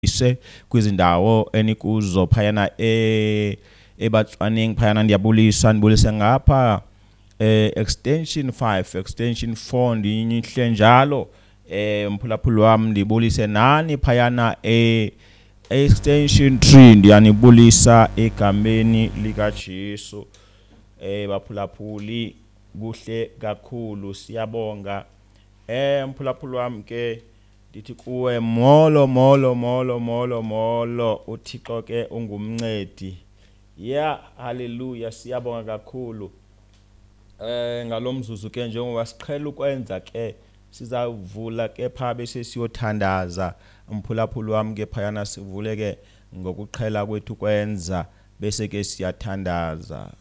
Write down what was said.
ise kwizindawo enikuzo phayana eBatswaneng phayana ndiyabulisa ngapha extension 5 extension 4 ndinihle njalo mphulaphuli wami ndibulise nani phayana extension 3 ndiyanibulisa egameni lika Jesu baphulaphuli kuhle kakhulu siyabonga mphulaphuli wami ke dithi kuwe molo uThixo ke ungumncedi haleluya siyabonga kakhulu ngalomzuzu ke njengoba siqhela ukwenza ke sizavula ke pha bese siyothandaza mphulaphuli wami ke phayana sivule ke ngokuqhela kwethu kwenza bese ke siyathandaza